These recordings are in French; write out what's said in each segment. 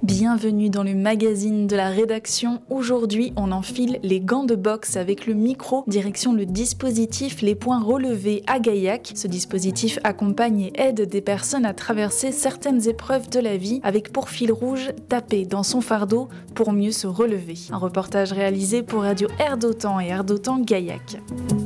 Bienvenue dans le magazine de la rédaction. Aujourd'hui, on enfile les gants de boxe avec le micro, direction le dispositif Les Points Relevés à Gaillac. Ce dispositif accompagne et aide des personnes à traverser certaines épreuves de la vie avec pour fil rouge taper dans son fardeau pour mieux se relever. Un reportage réalisé pour Radio Air d'Otan et Air d'Otan Gaillac.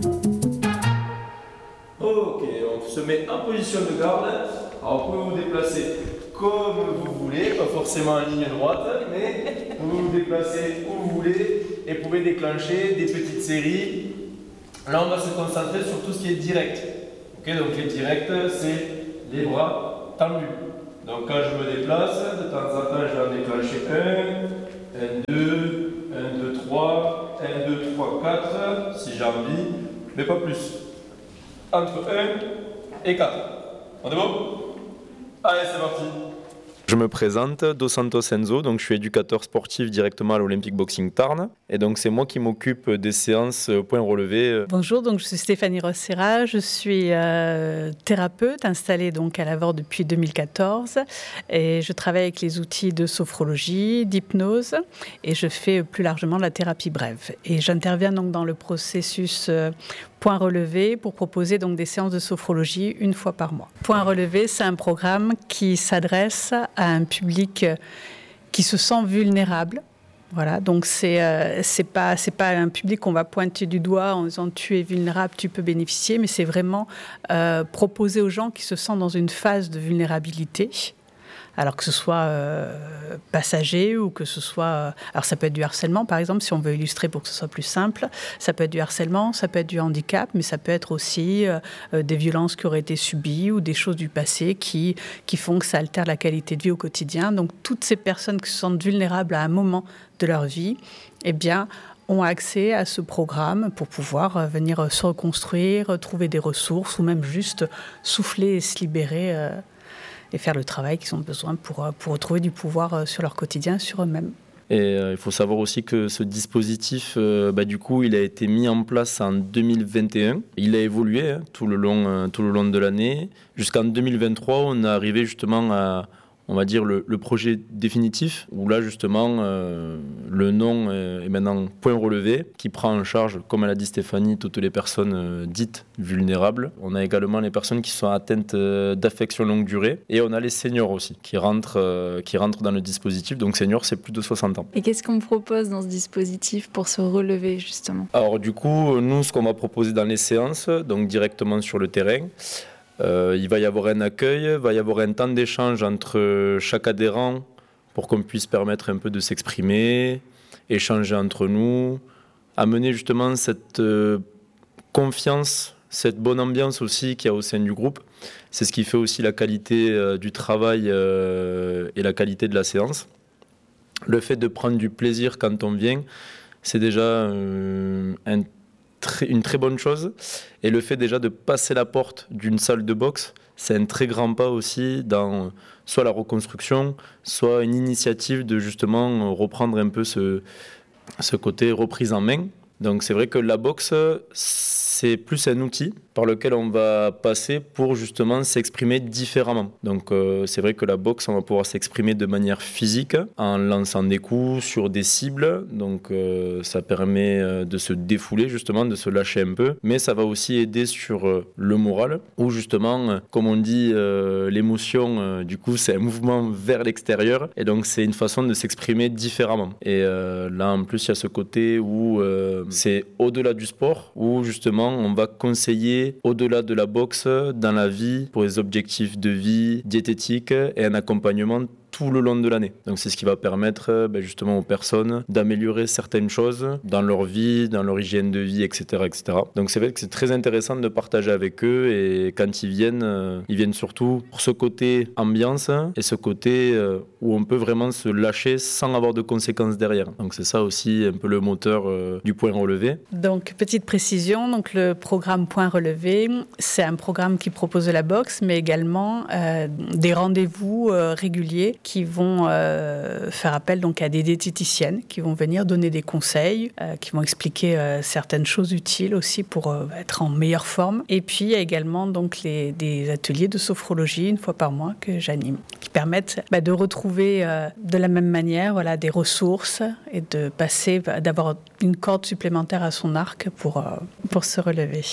Ok, on se met en position de garde. Alors vous pouvez vous déplacer comme vous voulez, pas forcément en ligne droite, mais vous vous déplacez où vous voulez et pouvez déclencher des petites séries. Là, on va se concentrer sur tout ce qui est direct. Ok, donc les directs, c'est les bras tendus. Donc quand je me déplace, de temps en temps, je vais en déclencher 1, 2, 1, 2, 3, 1, 2, 3, 4, si j'ai envie, mais pas plus. Entre 1 et 4. On est bon ? Allez, c'est parti. Je me présente, Dos Santos Enzo, donc je suis éducateur sportif directement à l'Olympic Boxing Tarn. Et donc c'est moi qui m'occupe des séances points relevés. Bonjour, donc je suis Stéphanie Rossera, je suis thérapeute installée donc à Lavore depuis 2014 et je travaille avec les outils de sophrologie, d'hypnose et je fais plus largement la thérapie brève. Et j'interviens donc dans le processus Point Relevé pour proposer donc des séances de sophrologie une fois par mois. Point Relevé, c'est un programme qui s'adresse à un public qui se sent vulnérable. Voilà, donc c'est pas un public qu'on va pointer du doigt en disant tu es vulnérable, tu peux bénéficier, mais c'est vraiment proposer aux gens qui se sentent dans une phase de vulnérabilité. Alors que ce soit passager ou que ce soit... alors ça peut être du harcèlement, par exemple, si on veut illustrer pour que ce soit plus simple. Ça peut être du harcèlement, ça peut être du handicap, mais ça peut être aussi des violences qui auraient été subies ou des choses du passé qui font que ça altère la qualité de vie au quotidien. Donc toutes ces personnes qui se sentent vulnérables à un moment de leur vie, eh bien, ont accès à ce programme pour pouvoir venir se reconstruire, trouver des ressources ou même juste souffler et se libérer et faire le travail qu'ils ont besoin pour retrouver du pouvoir sur leur quotidien, sur eux-mêmes. Et il faut savoir aussi que ce dispositif, du coup, il a été mis en place en 2021. Il a évolué tout le long de l'année. Jusqu'en 2023, on est arrivé justement à, on va dire, le projet définitif, où là, justement, le nom est maintenant Point Relevé, qui prend en charge, comme l'a dit Stéphanie, toutes les personnes dites vulnérables. On a également les personnes qui sont atteintes d'affections longue durée, et on a les seniors aussi, qui rentrent dans le dispositif. Donc seniors, c'est plus de 60 ans. Et qu'est-ce qu'on propose dans ce dispositif pour se relever, justement ? Alors du coup, nous, ce qu'on va proposer dans les séances, donc directement sur le terrain, il va y avoir un accueil, il va y avoir un temps d'échange entre chaque adhérent pour qu'on puisse permettre un peu de s'exprimer, échanger entre nous, amener justement cette confiance, cette bonne ambiance aussi qu'il y a au sein du groupe. C'est ce qui fait aussi la qualité du travail et la qualité de la séance. Le fait de prendre du plaisir quand on vient, c'est déjà une très bonne chose. Et le fait déjà de passer la porte d'une salle de boxe, c'est un très grand pas aussi dans soit la reconstruction, soit une initiative de justement reprendre un peu ce côté reprise en main. Donc c'est vrai que la boxe, c'est plus un outil par lequel on va passer pour justement s'exprimer différemment. Donc c'est vrai que la boxe, on va pouvoir s'exprimer de manière physique en lançant des coups sur des cibles. Donc ça permet de se défouler justement, de se lâcher un peu. Mais ça va aussi aider sur le moral, où justement, comme on dit, l'émotion, du coup, c'est un mouvement vers l'extérieur. Et donc c'est une façon de s'exprimer différemment. Et là, en plus, il y a ce côté où c'est au-delà du sport, où justement, on va conseiller au-delà de la boxe dans la vie pour les objectifs de vie, diététique et un accompagnement tout le long de l'année. Donc c'est ce qui va permettre justement aux personnes d'améliorer certaines choses dans leur vie, dans leur hygiène de vie, etc., etc. Donc c'est vrai que c'est très intéressant de partager avec eux, et quand ils viennent surtout pour ce côté ambiance et ce côté où on peut vraiment se lâcher sans avoir de conséquences derrière. Donc c'est ça aussi un peu le moteur du Point Relevé. Donc petite précision, donc le programme Point Relevé, c'est un programme qui propose de la boxe, mais également des rendez-vous réguliers qui vont faire appel donc à des diététiciennes qui vont venir donner des conseils, qui vont expliquer certaines choses utiles aussi pour être en meilleure forme. Et puis il y a également donc des ateliers de sophrologie une fois par mois que j'anime, qui permettent de retrouver de la même manière des ressources et de passer, d'avoir une corde supplémentaire à son arc pour se relever.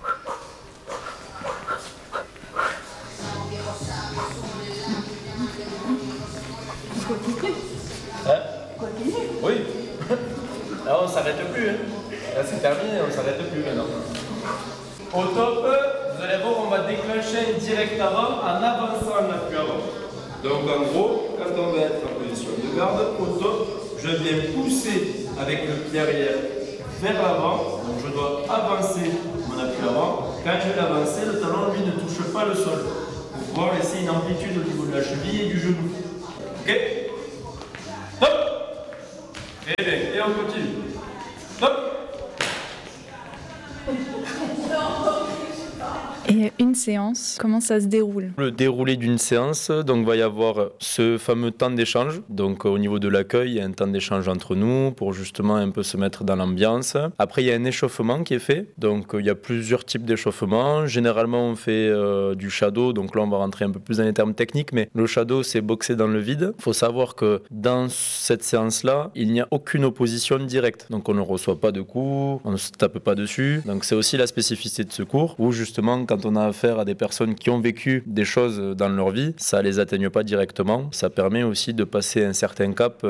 Oui. Là, on ne s'arrête plus. Là, c'est terminé, on ne s'arrête plus maintenant. Au top, vous allez voir, on va déclencher un direct avant en avançant l'appui avant. Donc, en gros, quand on va être en position de garde, au top, je viens pousser avec le pied arrière vers l'avant. Donc, je dois avancer mon appui avant. Quand je vais l'avancer, le talon, lui, ne touche pas le sol. Pour pouvoir laisser une amplitude au niveau de la cheville et du genou. Ok? Top! Très bien, et on continue. Top! Et une séance, comment ça se déroule ? Le déroulé d'une séance, donc va y avoir ce fameux temps d'échange. Donc au niveau de l'accueil, il y a un temps d'échange entre nous pour justement un peu se mettre dans l'ambiance. Après, il y a un échauffement qui est fait. Donc il y a plusieurs types d'échauffement. Généralement, on fait du shadow. Donc là, on va rentrer un peu plus dans les termes techniques. Mais le shadow, c'est boxer dans le vide. Il faut savoir que dans cette séance-là, il n'y a aucune opposition directe. Donc on ne reçoit pas de coups, on ne se tape pas dessus. Donc c'est aussi la spécificité de ce cours où justement, quand on a affaire à des personnes qui ont vécu des choses dans leur vie, ça les atteigne pas directement. Ça permet aussi de passer un certain cap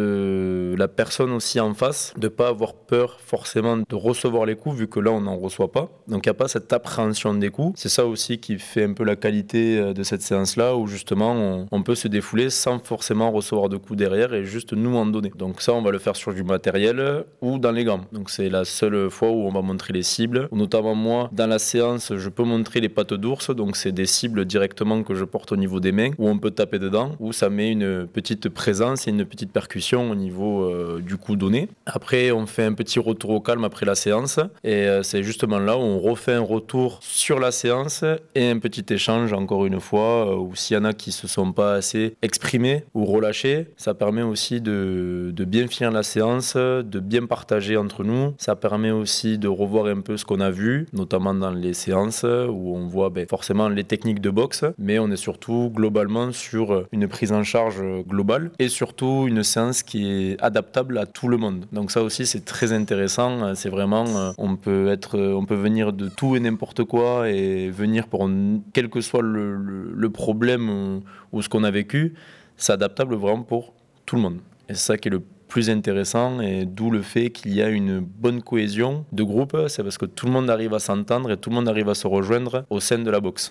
de la personne aussi en face, de pas avoir peur forcément de recevoir les coups, vu que là on n'en reçoit pas. Donc il n'y a pas cette appréhension des coups. C'est ça aussi qui fait un peu la qualité de cette séance-là, où justement on peut se défouler sans forcément recevoir de coups derrière et juste nous en donner. Donc ça, on va le faire sur du matériel ou dans les gants. Donc c'est la seule fois où on va montrer les cibles. Notamment moi, dans la séance, je peux montrer les pattes d'ours, donc c'est des cibles directement que je porte au niveau des mains, où on peut taper dedans, où ça met une petite présence et une petite percussion au niveau du coup donné. Après, on fait un petit retour au calme après la séance, et c'est justement là où on refait un retour sur la séance et un petit échange encore une fois, où s'il y en a qui se sont pas assez exprimés ou relâchés, ça permet aussi de bien finir la séance, de bien partager entre nous. Ça permet aussi de revoir un peu ce qu'on a vu, notamment dans les séances où on voit forcément les techniques de boxe, mais on est surtout globalement sur une prise en charge globale et surtout une séance qui est adaptable à tout le monde. Donc ça aussi, c'est très intéressant. C'est vraiment, on peut venir de tout et n'importe quoi et venir pour quel que soit le problème ou ce qu'on a vécu, c'est adaptable vraiment pour tout le monde. Et c'est ça qui est le plus intéressant, et d'où le fait qu'il y a une bonne cohésion de groupe. C'est parce que tout le monde arrive à s'entendre et tout le monde arrive à se rejoindre au sein de la boxe.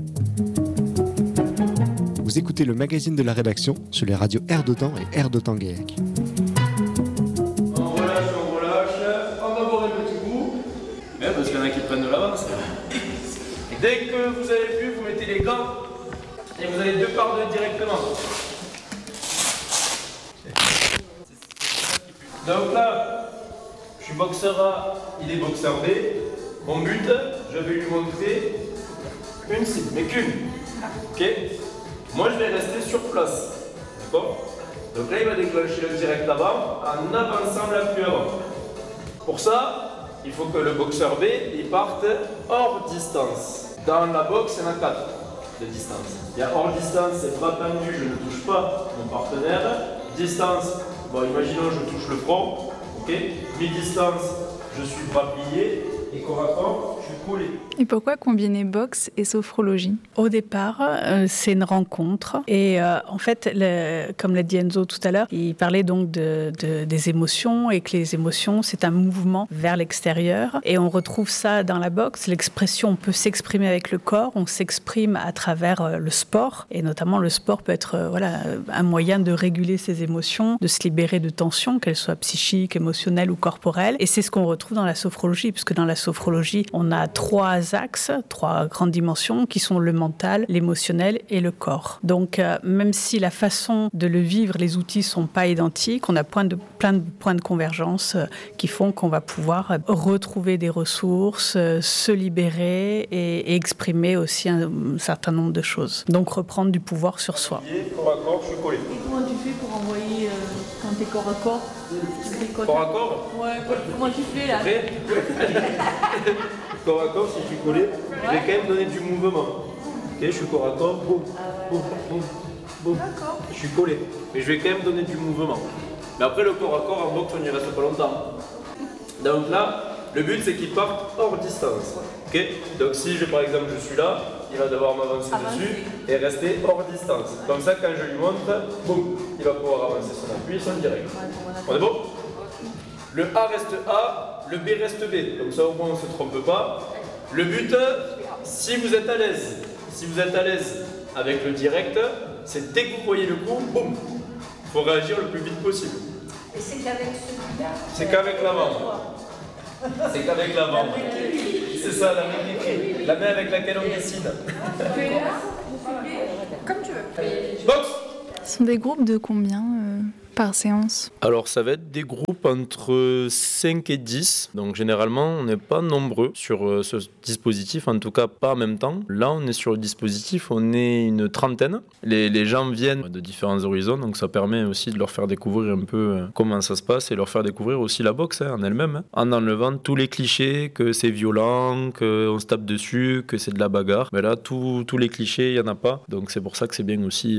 Vous écoutez le magazine de la rédaction sur les radios Air d'Otan et Air d'Otan-Gaillac. On relâche, on va boire un petit coup. Parce qu'il y en a qui prennent de l'avance. Dès que vous avez pu, vous mettez les gants et vous avez 2 parts directement. Donc là, je suis boxeur A, il est boxeur B. Mon but, je vais lui montrer une cible, mais qu'une. Ok? Moi, je vais rester sur place. D'accord? Donc là, il va déclencher le direct avant en avançant l'appui avant. Pour ça, il faut que le boxeur B il parte hors distance. Dans la boxe, il y en a 4 de distance. Il y a hors distance, c'est bras tendu, je ne touche pas mon partenaire. Distance, bon, imaginons je touche le front, ok. Mi-distance, je suis bras pliés, et corps à corps, je suis collé. Et pourquoi combiner boxe et sophrologie ? Au départ, c'est une rencontre. Et en fait, comme l'a dit Enzo tout à l'heure, il parlait donc des émotions, et que les émotions, c'est un mouvement vers l'extérieur. Et on retrouve ça dans la boxe. L'expression, on peut s'exprimer avec le corps, on s'exprime à travers le sport. Et notamment, le sport peut être un moyen de réguler ses émotions, de se libérer de tensions, qu'elles soient psychiques, émotionnelles ou corporelles. Et c'est ce qu'on retrouve dans la sophrologie, puisque dans la sophrologie, on a a 3 axes, 3 grandes dimensions qui sont le mental, l'émotionnel et le corps. Donc, même si la façon de le vivre, les outils ne sont pas identiques, on a plein de points de convergence qui font qu'on va pouvoir retrouver des ressources, se libérer et exprimer aussi un certain nombre de choses. Donc, reprendre du pouvoir sur soi. Corps à corps, je suis collé. Et comment tu fais pour envoyer quand t'es corps à corps? Corps à corps? Ouais, comment tu fais là? Prêt? Corps à corps, si je suis collé, je vais quand même donner du mouvement. Ok, je suis corps à corps, boum, boum, boum, boum. Je suis collé, mais je vais quand même donner du mouvement. Mais après, le corps à corps en boxe, on n'y reste pas longtemps. Donc là, le but c'est qu'il parte hors distance. Ok, donc si par exemple je suis là, il va devoir m'avancer dessus et rester hors distance. Comme ça, quand je lui montre, boum, il va pouvoir avancer son appui et son direct. On est bon? Le A reste A, le B reste B. Donc ça au moins on ne se trompe pas. Le but, si vous êtes à l'aise avec le direct, c'est dès que vous voyez le coup, boum, il faut réagir le plus vite possible. Et c'est qu'avec celui-là? C'est qu'avec l'avant. C'est qu'avec l'avant. C'est ça, la main qui crie. La main avec laquelle on décide. Comme tu veux. Box! Ce sont des groupes de combien par séance? Alors ça va être des groupes entre 5 et 10, donc généralement on n'est pas nombreux sur ce dispositif, en tout cas pas en même temps. Là on est sur le dispositif, on est une trentaine. Les gens viennent de différents horizons, donc ça permet aussi de leur faire découvrir un peu comment ça se passe et leur faire découvrir aussi la boxe en elle-même, en enlevant tous les clichés, que c'est violent, qu'on se tape dessus, que c'est de la bagarre. Mais là tous les clichés, il n'y en a pas, donc c'est pour ça que c'est bien aussi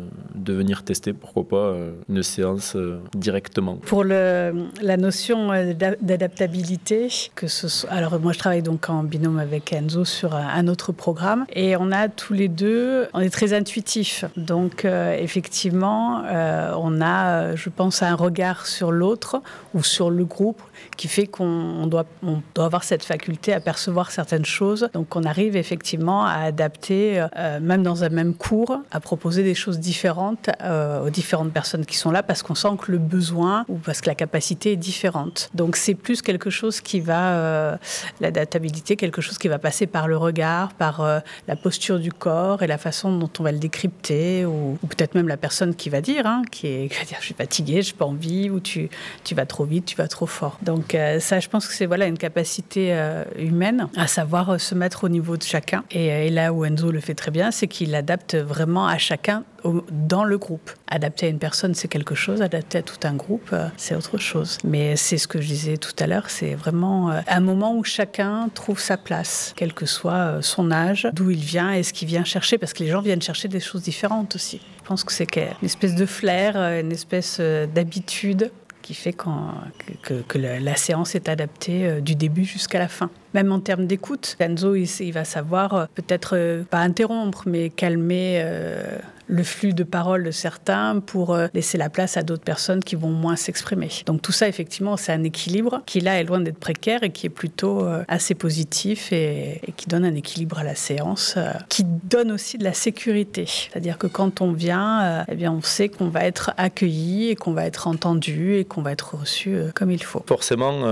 de venir tester, pourquoi pas, une séance directement. Pour la notion d'adaptabilité, alors moi je travaille donc en binôme avec Enzo sur un autre programme et on a tous les deux, on est très intuitifs. Donc effectivement, on a, je pense, un regard sur l'autre ou sur le groupe qui fait qu'on doit avoir cette faculté à percevoir certaines choses. Donc on arrive effectivement à adapter, même dans un même cours, à proposer des choses différentes aux différentes personnes qui sont là parce qu'on sent que le besoin ou parce que la capacité est différente. Donc c'est plus quelque chose qui va, l'adaptabilité, quelque chose qui va passer par le regard, par la posture du corps et la façon dont on va le décrypter ou peut-être même la personne qui va dire, qui va dire je suis fatiguée, j'ai pas envie ou tu vas trop vite, tu vas trop fort. Donc ça je pense que c'est une capacité humaine à savoir se mettre au niveau de chacun et là où Enzo le fait très bien, c'est qu'il adapte vraiment à chacun dans le groupe. Adapter à une personne, c'est quelque chose. Adapter à tout un groupe, c'est autre chose. Mais c'est ce que je disais tout à l'heure, c'est vraiment un moment où chacun trouve sa place, quel que soit son âge, d'où il vient et ce qu'il vient chercher, parce que les gens viennent chercher des choses différentes aussi. Je pense que c'est une espèce de flair, une espèce d'habitude qui fait que la séance est adaptée du début jusqu'à la fin. Même en termes d'écoute, Enzo, il va savoir peut-être pas interrompre, mais calmer le flux de paroles de certains pour laisser la place à d'autres personnes qui vont moins s'exprimer. Donc tout ça, effectivement, c'est un équilibre qui, là, est loin d'être précaire et qui est plutôt assez positif et qui donne un équilibre à la séance, qui donne aussi de la sécurité. C'est-à-dire que quand on vient, on sait qu'on va être accueilli et qu'on va être entendu et qu'on va être reçu comme il faut. Forcément,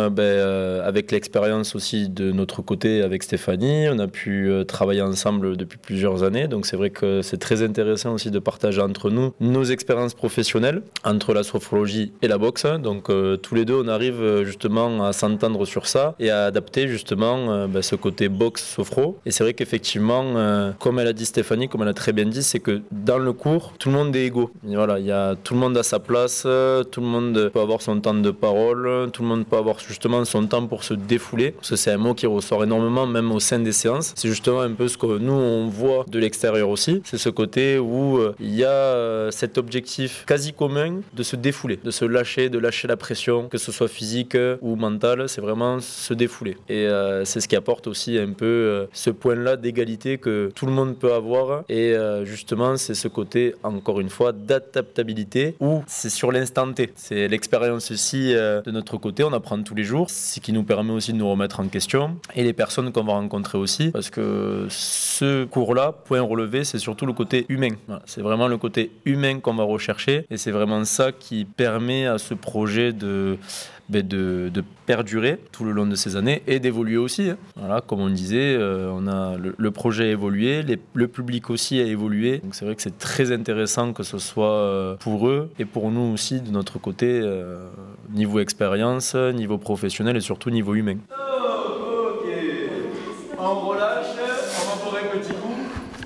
avec l'expérience aussi de notre côté avec Stéphanie, on a pu travailler ensemble depuis plusieurs années, donc c'est vrai que c'est très intéressant aussi de partager entre nous nos expériences professionnelles entre la sophrologie et la boxe. Donc tous les deux on arrive justement à s'entendre sur ça et à adapter justement ce côté boxe-sophro. Et c'est vrai qu'effectivement, comme elle a dit Stéphanie, comme elle a très bien dit, c'est que dans le cours, tout le monde est égaux. Et voilà, tout le monde a sa place, tout le monde peut avoir son temps de parole, tout le monde peut avoir justement son temps pour se défouler. Parce que c'est un mot qui ressort énormément même au sein des séances. C'est justement un peu ce que nous on voit de l'extérieur aussi. C'est ce côté où il y a cet objectif quasi commun de se défouler, de se lâcher, de lâcher la pression, que ce soit physique ou mentale, c'est vraiment se défouler. Et c'est ce qui apporte aussi un peu ce point-là d'égalité que tout le monde peut avoir. Et justement, c'est ce côté, encore une fois, d'adaptabilité où c'est sur l'instant T. C'est l'expérience aussi de notre côté, on apprend tous les jours, ce qui nous permet aussi de nous remettre en question formation et les personnes qu'on va rencontrer aussi, parce que ce cours-là, point relevé, c'est surtout le côté humain. Voilà, c'est vraiment le côté humain qu'on va rechercher et c'est vraiment ça qui permet à ce projet de perdurer tout le long de ces années et d'évoluer aussi. Voilà, comme on le disait, le projet a évolué, le public aussi a évolué. Donc c'est vrai que c'est très intéressant que ce soit pour eux et pour nous aussi de notre côté, niveau expérience, niveau professionnel et surtout niveau humain. Oh, ok. On relâche, on va pour un petit coup.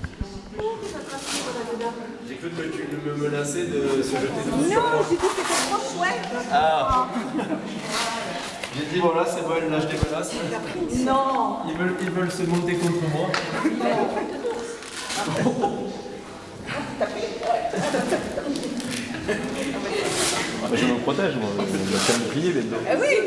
J'ai cru que tu me menaçais de se jeter tout sur moi. Non, j'ai dit que c'était trop chouette. Ah. J'ai dit voilà, c'est bon, elle lâche des menaces. Non. Ils veulent se monter contre moi. Je me protège, moi. Je vais faire me plier bientôt. Ah oui.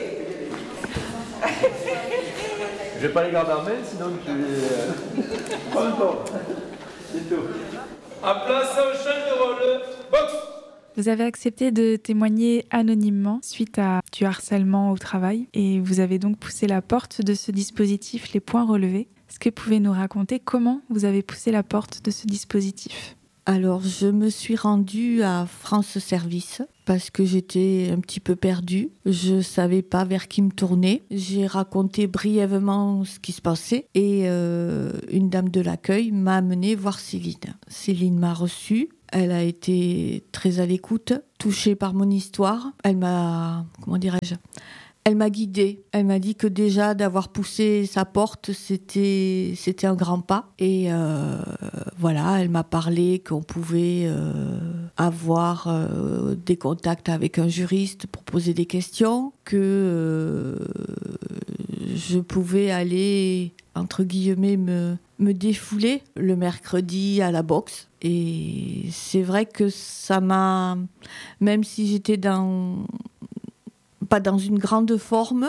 Je vais pas les garder en main, sinon tu es... Pas encore. C'est tout. En place, on change de rôle. Box. Vous avez accepté de témoigner anonymement suite à du harcèlement au travail et vous avez donc poussé la porte de ce dispositif Les Points Relevés. Est-ce que vous pouvez nous raconter comment vous avez poussé la porte de ce dispositif ? Alors, je me suis rendue à France Service parce que j'étais un petit peu perdue. Je ne savais pas vers qui me tourner. J'ai raconté brièvement ce qui se passait et une dame de l'accueil m'a amenée voir Céline. Céline m'a reçue. Elle a été très à l'écoute, touchée par mon histoire. Elle m'a guidée. Elle m'a dit que déjà d'avoir poussé sa porte, c'était un grand pas. Et voilà, elle m'a parlé qu'on pouvait avoir des contacts avec un juriste pour poser des questions, que je pouvais aller, entre guillemets, me défouler le mercredi à la boxe. Et c'est vrai que ça m'a, même si j'étais pas dans une grande forme,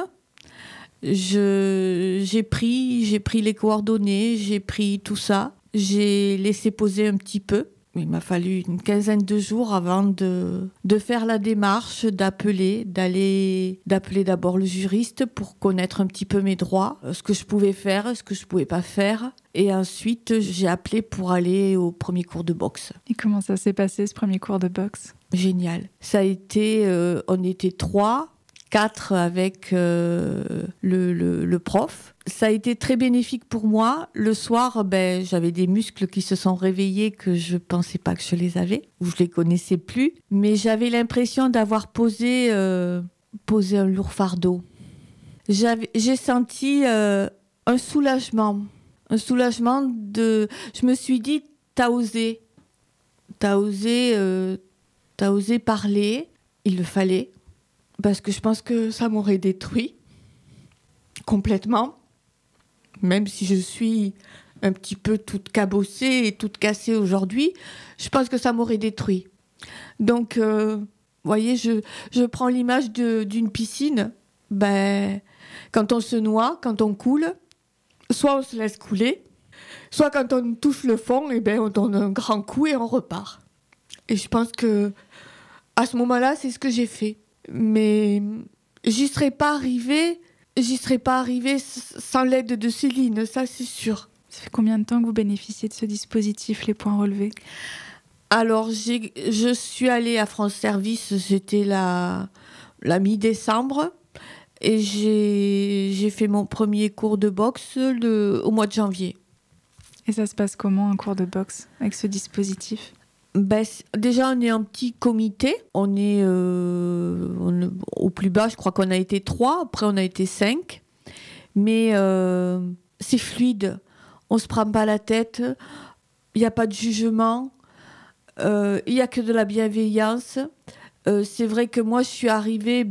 j'ai pris les coordonnées, j'ai pris tout ça, j'ai laissé poser un petit peu. Il m'a fallu une quinzaine de jours avant de faire la démarche, d'appeler d'abord le juriste pour connaître un petit peu mes droits, ce que je pouvais faire, ce que je pouvais pas faire. Et ensuite, j'ai appelé pour aller au premier cours de boxe. Et comment ça s'est passé, ce premier cours de boxe ? Génial. Ça a été, on était 3, 4 avec le prof. Ça a été très bénéfique pour moi. Le soir, j'avais des muscles qui se sont réveillés que je ne pensais pas que je les avais, ou je ne les connaissais plus. Mais j'avais l'impression d'avoir posé un lourd fardeau. J'ai senti un soulagement. Un soulagement de... Je me suis dit, t'as osé parler. Il le fallait. Parce que je pense que ça m'aurait détruit complètement, même si je suis un petit peu toute cabossée et toute cassée aujourd'hui, je pense que ça m'aurait détruit. Donc, vous voyez, je prends l'image d'une piscine. Quand on se noie, quand on coule, soit on se laisse couler, soit quand on touche le fond, on donne un grand coup et on repart. Et je pense que à ce moment-là, c'est ce que j'ai fait. Mais j'y serais pas arrivée sans l'aide de Céline, ça c'est sûr. Ça fait combien de temps que vous bénéficiez de ce dispositif Les Points Relevés ? Alors, je suis allée à France Service, c'était la mi-décembre, et j'ai fait mon premier cours de boxe au mois de janvier. Et ça se passe comment, un cours de boxe, avec ce dispositif ? Déjà, on est un petit comité. On est au plus bas, je crois qu'on a été 3. Après, on a été 5. Mais c'est fluide. On ne se prend pas la tête. Il n'y a pas de jugement. Il n'y a que de la bienveillance. C'est vrai que moi, je suis arrivée...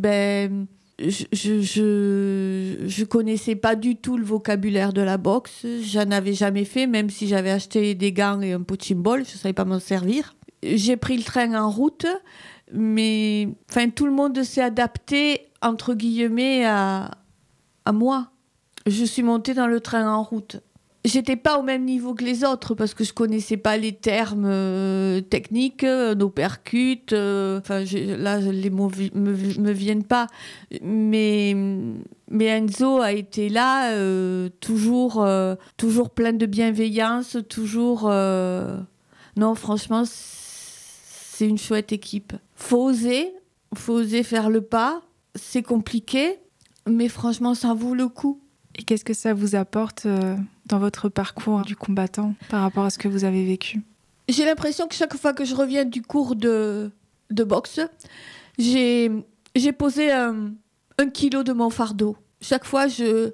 Je connaissais pas du tout le vocabulaire de la boxe. J'en avais jamais fait, même si j'avais acheté des gants et un punching ball, je savais pas m'en servir. J'ai pris le train en route, mais tout le monde s'est adapté entre guillemets à moi. Je suis montée dans le train en route j'étais pas au même niveau que les autres parce que je connaissais pas les termes techniques, nos percutes. Là, les mots me viennent pas. Mais Enzo a été là, toujours plein de bienveillance, toujours. Non, franchement, c'est une chouette équipe. Faut oser faire le pas. C'est compliqué, mais franchement, ça vaut le coup. Et qu'est-ce que ça vous apporte dans votre parcours du combattant par rapport à ce que vous avez vécu ? J'ai l'impression que chaque fois que je reviens du cours de boxe, j'ai posé un kilo de mon fardeau. Chaque fois,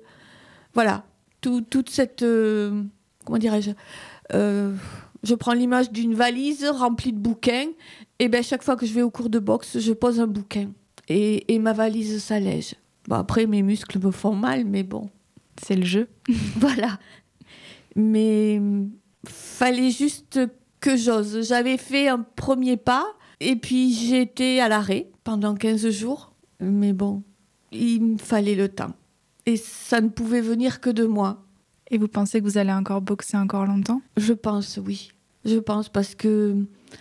toute cette... comment dirais-je je prends l'image d'une valise remplie de bouquins, et bien chaque fois que je vais au cours de boxe, je pose un bouquin. Et ma valise s'allège. Bon, après, mes muscles me font mal, mais bon. C'est le jeu. Voilà. Mais fallait juste que j'ose. J'avais fait un premier pas, et puis j'ai été à l'arrêt pendant 15 jours. Mais bon, il me fallait le temps. Et ça ne pouvait venir que de moi. Et vous pensez que vous allez encore boxer encore longtemps ? Je pense, oui. Je pense parce que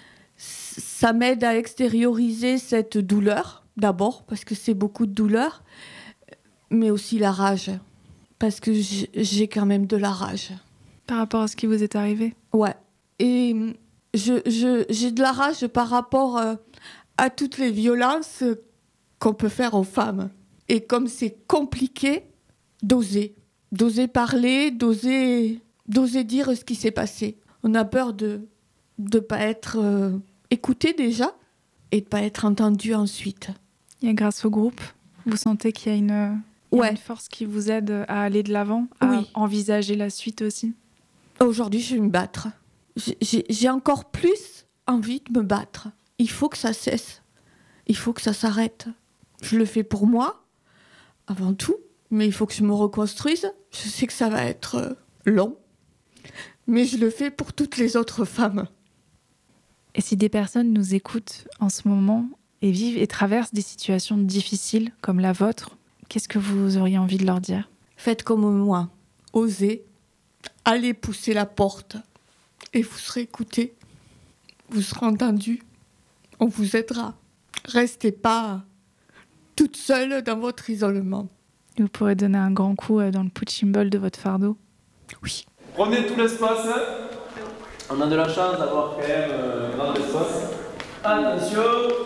ça m'aide à extérioriser cette douleur, d'abord, parce que c'est beaucoup de douleur, mais aussi la rage, parce que j'ai quand même de la rage. Par rapport à ce qui vous est arrivé ? Ouais. Et j'ai de la rage par rapport à toutes les violences qu'on peut faire aux femmes. Et comme c'est compliqué, d'oser parler, d'oser dire ce qui s'est passé. On a peur de pas être écouté déjà et de pas être entendu ensuite. Et grâce au groupe, vous sentez qu'il y a une force qui vous aide à aller de l'avant, à envisager la suite aussi ? Aujourd'hui, je vais me battre. J'ai encore plus envie de me battre. Il faut que ça cesse. Il faut que ça s'arrête. Je le fais pour moi, avant tout, mais il faut que je me reconstruise. Je sais que ça va être long, mais je le fais pour toutes les autres femmes. Et si des personnes nous écoutent en ce moment et vivent et traversent des situations difficiles comme la vôtre, qu'est-ce que vous auriez envie de leur dire ? Faites comme moi. Osez. Allez pousser la porte. Et vous serez écoutés. Vous serez entendus. On vous aidera. Restez pas toute seule dans votre isolement. Vous pourrez donner un grand coup dans le punching ball de votre fardeau ? Oui. Prenez tout l'espace. On a de la chance d'avoir quand même un grand espace. Attention.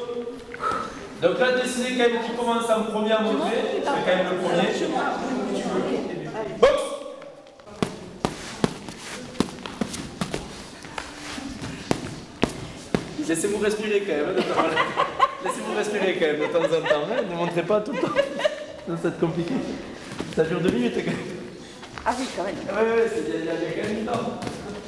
Donc là, décidez quand même qui commence en premier à monter. C'est quand même le premier. Box. Laissez-vous respirer quand même. Laissez-vous respirer quand même de temps en temps. Hein. Ne montrez pas tout le temps. Ça va être compliqué. Ça dure 2 minutes quand même. Ah oui, quand même. Ouais, il y a quand même une temps.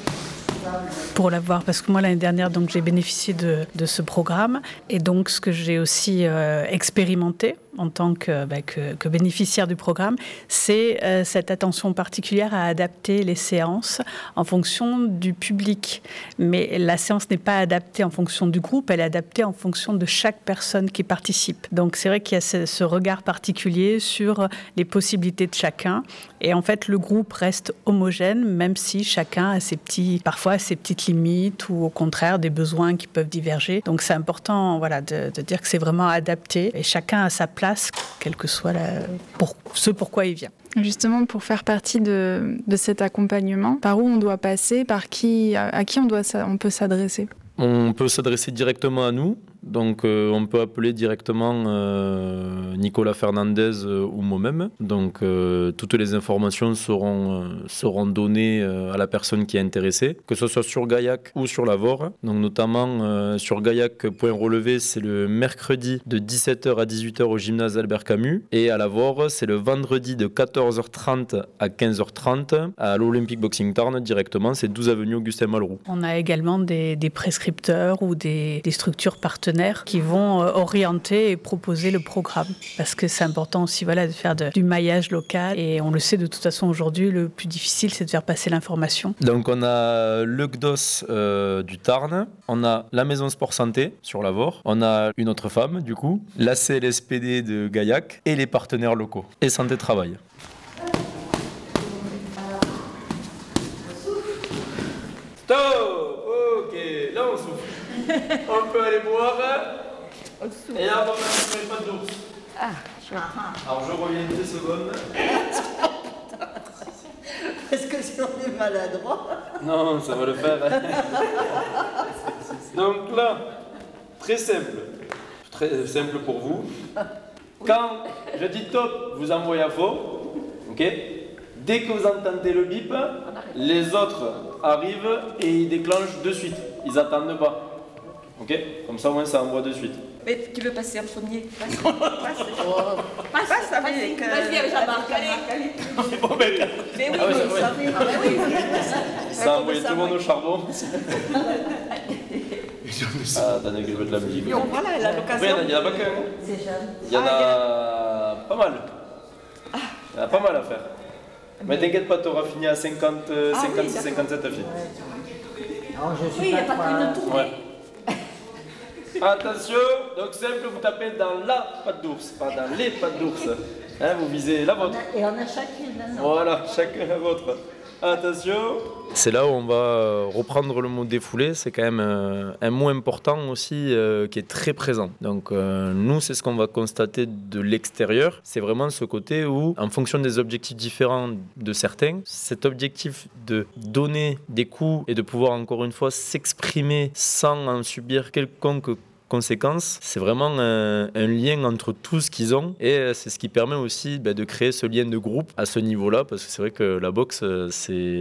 Pour l'avoir, parce que moi l'année dernière donc j'ai bénéficié de ce programme et donc ce que j'ai aussi expérimenté en tant que bénéficiaire du programme, c'est cette attention particulière à adapter les séances en fonction du public. Mais la séance n'est pas adaptée en fonction du groupe, elle est adaptée en fonction de chaque personne qui participe. Donc c'est vrai qu'il y a ce regard particulier sur les possibilités de chacun. Et en fait, le groupe reste homogène, même si chacun a parfois ses petites limites ou au contraire des besoins qui peuvent diverger. Donc c'est important de dire que c'est vraiment adapté et chacun a sa place, quel que soit ce pourquoi il vient. Justement, pour faire partie de cet accompagnement, par où on doit passer, à qui on peut s'adresser ? On peut s'adresser directement à nous, donc on peut appeler directement Nicolas Fernandez ou moi-même. Donc toutes les informations seront données à la personne qui est intéressée, que ce soit sur Gaillac ou sur Lavore. Donc notamment sur Gaillac.relevé, c'est le mercredi de 17h à 18h au gymnase Albert Camus. Et à Lavore, c'est le vendredi de 14h30 à 15h30 à l'Olympic Boxing Tarn directement. C'est 12 avenue Augustin Malroux. On a également des prescripteurs ou des structures partenaires qui vont orienter et proposer le programme. Parce que c'est important aussi de faire du maillage local. Et on le sait de toute façon aujourd'hui, le plus difficile, c'est de faire passer l'information. Donc on a le GDOS du Tarn, on a la Maison Sport Santé sur Lavore, on a une autre femme du coup, la CLSPD de Gaillac et les partenaires locaux. Et Santé Travail. On peut aller boire. Et là, on va mettre les pattes d'ours. Alors, je reviens 2 secondes. Est-ce que si on est maladroit? Non, ça va le faire. Donc là, très simple pour vous. Quand je dis top, vous envoyez à faux. Ok. Dès que vous entendez le bip, les autres arrivent et ils déclenchent de suite. Ils n'attendent pas. Ok. Comme ça, au moins, ça envoie de suite. Mais tu veux passer en premier? Passe avec... Vas-y, Jean-Marc, allez. Bon, ben, Mais oui, ah ouais, mais ouais. ça fait... Ah bah oui. Ça a envoyé tout le monde au charbon. Ah, attendez que je mette la musique. Et on voilà, elle a Oui, l'occasion. il y en a pas qu'un. C'est jeune. Il y en a pas mal. Il y en a pas mal à faire. Mais t'inquiète pas, t'auras fini à 50, 56, 57 filles. Alors, je Oui, suis il n'y a pas pas qu'une tournée. Ouais. Attention, donc simple, vous tapez dans la patte d'ours, pas dans les pattes d'ours. Hein, vous visez la vôtre. Et on a chacune. Hein. Voilà, chacun la vôtre. Attention. C'est là où on va reprendre le mot défoulé. C'est quand même un mot important aussi qui est très présent. Donc nous, c'est ce qu'on va constater de l'extérieur. C'est vraiment ce côté où, en fonction des objectifs différents de certains, cet objectif de donner des coups et de pouvoir encore une fois s'exprimer sans en subir quelconque conséquence, c'est vraiment un lien entre tout ce qu'ils ont et c'est ce qui permet aussi de créer ce lien de groupe à ce niveau-là, parce que c'est vrai que la boxe c'est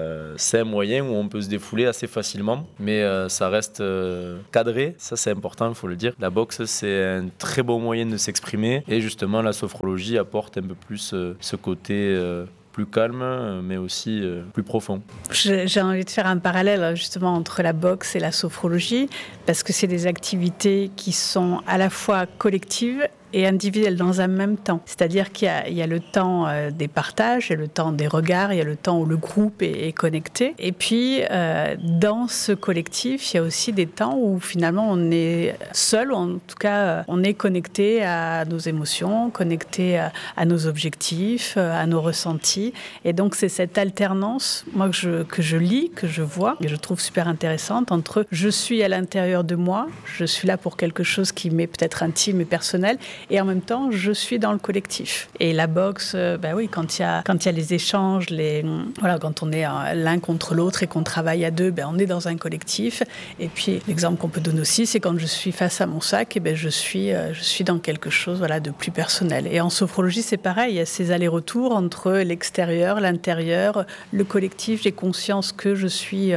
un moyen où on peut se défouler assez facilement, mais ça reste cadré, ça c'est important, il faut le dire. La boxe c'est un très bon moyen de s'exprimer et justement la sophrologie apporte un peu plus ce côté plus calme, mais aussi plus profond. J'ai envie de faire un parallèle justement entre la boxe et la sophrologie, parce que c'est des activités qui sont à la fois collectives et individuelles dans un même temps. C'est-à-dire qu'il y a le temps des partages, il y a le temps des regards, il y a le temps où le groupe est connecté. Et puis, dans ce collectif, il y a aussi des temps où finalement on est seul, ou en tout cas on est connecté à nos émotions, connecté à nos objectifs, à nos ressentis. Et donc c'est cette alternance, moi que je lis, que je vois, et je trouve super intéressante, entre je suis à l'intérieur de moi, je suis là pour quelque chose qui m'est peut-être intime et personnel, et en même temps, je suis dans le collectif. Et la boxe, oui, quand il y a les échanges, quand on est l'un contre l'autre et qu'on travaille à deux, on est dans un collectif. Et puis, l'exemple qu'on peut donner aussi, c'est quand je suis face à mon sac, je suis dans quelque chose de plus personnel. Et en sophrologie, c'est pareil, il y a ces allers-retours entre l'extérieur, l'intérieur, le collectif. J'ai conscience que je suis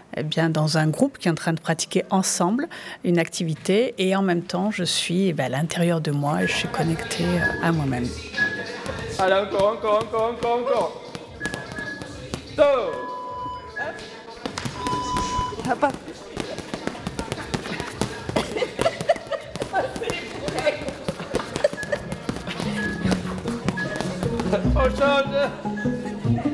dans un groupe qui est en train de pratiquer ensemble une activité et en même temps je suis à l'intérieur de moi et je suis connectée à moi-même. Allez, encore. Stop. On change.